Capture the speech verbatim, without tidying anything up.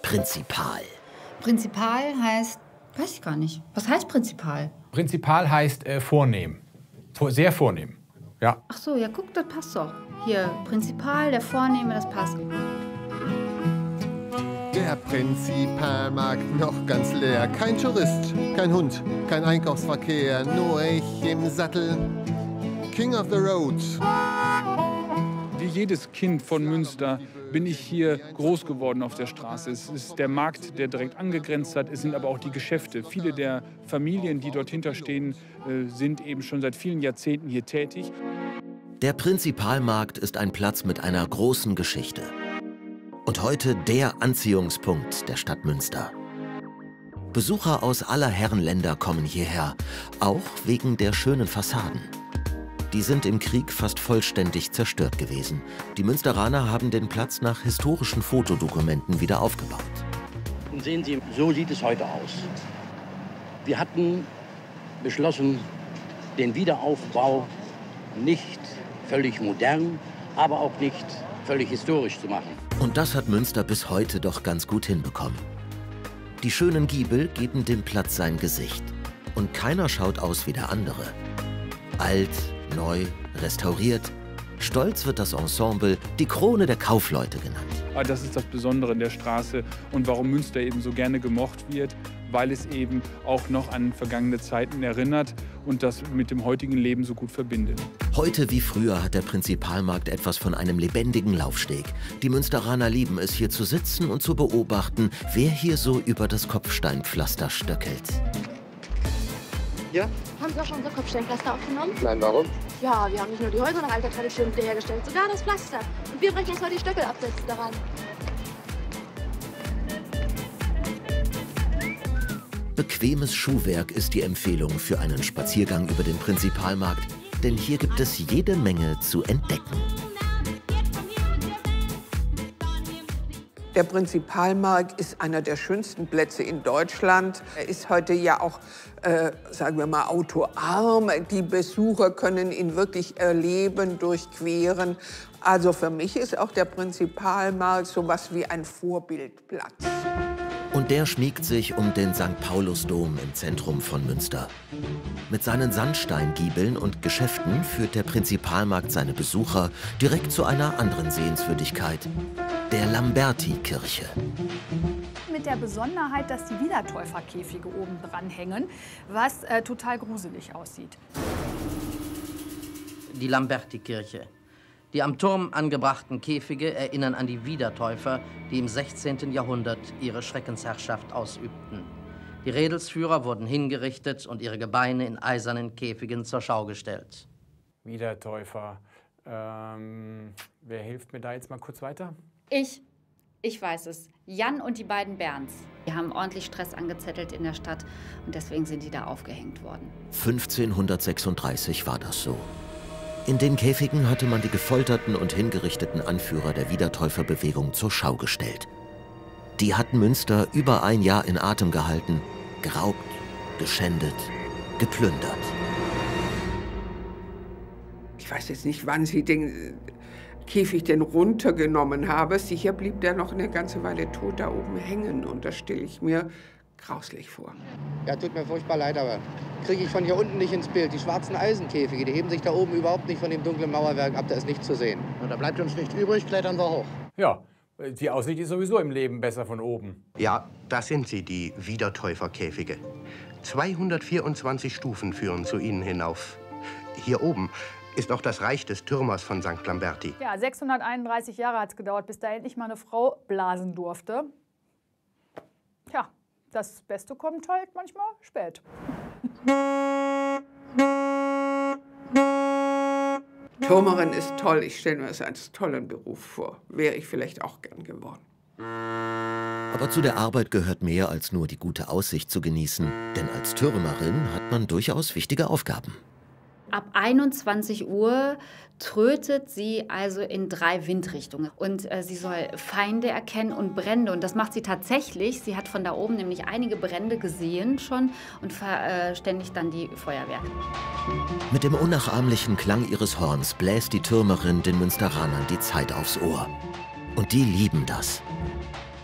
Prinzipal. Prinzipal heißt, weiß ich gar nicht. Was heißt Prinzipal? Prinzipal heißt äh, vornehm. Sehr vornehm, ja. Ach so, ja guck, das passt doch. Hier, Prinzipal, der Vornehme, das passt. Der Prinzipalmarkt noch ganz leer. Kein Tourist, kein Hund, kein Einkaufsverkehr. Nur ich im Sattel. King of the Road. Wie jedes Kind von Münster bin ich hier groß geworden auf der Straße. Es ist der Markt, der direkt angegrenzt hat. Es sind aber auch die Geschäfte. Viele der Familien, die dort hinterstehen, sind eben schon seit vielen Jahrzehnten hier tätig. Der Prinzipalmarkt ist ein Platz mit einer großen Geschichte. Und heute der Anziehungspunkt der Stadt Münster. Besucher aus aller Herren Länder kommen hierher, auch wegen der schönen Fassaden. Die sind im Krieg fast vollständig zerstört gewesen. Die Münsteraner haben den Platz nach historischen Fotodokumenten wieder aufgebaut. Und sehen Sie, so sieht es heute aus. Wir hatten beschlossen, den Wiederaufbau nicht völlig modern, aber auch nicht völlig historisch zu machen. Und das hat Münster bis heute doch ganz gut hinbekommen. Die schönen Giebel geben dem Platz sein Gesicht. Und keiner schaut aus wie der andere. Alt, neu, restauriert. Stolz wird das Ensemble die Krone der Kaufleute genannt. Das ist das Besondere in der Straße und warum Münster eben so gerne gemocht wird, weil es eben auch noch an vergangene Zeiten erinnert und das mit dem heutigen Leben so gut verbindet. Heute wie früher hat der Prinzipalmarkt etwas von einem lebendigen Laufsteg. Die Münsteraner lieben es, hier zu sitzen und zu beobachten, wer hier so über das Kopfsteinpflaster stöckelt. Ja? Haben Sie auch schon unser Kopfsteinpflaster aufgenommen? Nein, warum? Ja, wir haben nicht nur die Häuser nach alter Tradition wiederhergestellt, sogar das Pflaster. Und wir brechen jetzt mal die Stöckel absetzen daran. Bequemes Schuhwerk ist die Empfehlung für einen Spaziergang über den Prinzipalmarkt, denn hier gibt es jede Menge zu entdecken. Der Prinzipalmarkt ist einer der schönsten Plätze in Deutschland. Er ist heute ja auch, äh, sagen wir mal, autoarm. Die Besucher können ihn wirklich erleben, durchqueren. Also für mich ist auch der Prinzipalmarkt so was wie ein Vorbildplatz. Und der schmiegt sich um den Sankt Paulusdom im Zentrum von Münster. Mit seinen Sandsteingiebeln und Geschäften führt der Prinzipalmarkt seine Besucher direkt zu einer anderen Sehenswürdigkeit, der Lamberti-Kirche. Mit der Besonderheit, dass die Wiedertäuferkäfige oben dran hängen, was äh, total gruselig aussieht. Die Lamberti-Kirche. Die am Turm angebrachten Käfige erinnern an die Wiedertäufer, die im sechzehnten Jahrhundert ihre Schreckensherrschaft ausübten. Die Redelsführer wurden hingerichtet und ihre Gebeine in eisernen Käfigen zur Schau gestellt. Wiedertäufer. Ähm, wer hilft mir da jetzt mal kurz weiter? Ich. Ich weiß es. Jan und die beiden Bernds. Die haben ordentlich Stress angezettelt in der Stadt und deswegen sind die da aufgehängt worden. fünfzehnhundertsechsunddreißig war das so. In den Käfigen hatte man die gefolterten und hingerichteten Anführer der Wiedertäuferbewegung zur Schau gestellt. Die hatten Münster über ein Jahr in Atem gehalten, geraubt, geschändet, geplündert. Ich weiß jetzt nicht, wann sie den Käfig denn runtergenommen haben. Sicher blieb der noch eine ganze Weile tot da oben hängen. Und das stelle ich mir grauslich vor. Ja, tut mir furchtbar leid, aber kriege ich von hier unten nicht ins Bild. Die schwarzen Eisenkäfige, die heben sich da oben überhaupt nicht von dem dunklen Mauerwerk ab. Da ist nichts zu sehen. Und da bleibt uns nicht übrig, klettern wir hoch. Ja, die Aussicht ist sowieso im Leben besser von oben. Ja, das sind sie, die Wiedertäuferkäfige. zweihundertvierundzwanzig Stufen führen zu ihnen hinauf. Hier oben ist auch das Reich des Türmers von Sankt Lamberti. Ja, sechshunderteinunddreißig Jahre hat es gedauert, bis da endlich mal eine Frau blasen durfte. Tja, das Beste kommt halt manchmal spät. Türmerin ist toll. Ich stelle mir das als tollen Beruf vor. Wäre ich vielleicht auch gern geworden. Aber zu der Arbeit gehört mehr als nur die gute Aussicht zu genießen. Denn als Türmerin hat man durchaus wichtige Aufgaben. Ab einundzwanzig Uhr trötet sie also in drei Windrichtungen. Und äh, sie soll Feinde erkennen und Brände. Und das macht sie tatsächlich. Sie hat von da oben nämlich einige Brände gesehen schon und verständigt dann die Feuerwehr. Mit dem unnachahmlichen Klang ihres Horns bläst die Türmerin den Münsteranern die Zeit aufs Ohr. Und die lieben das.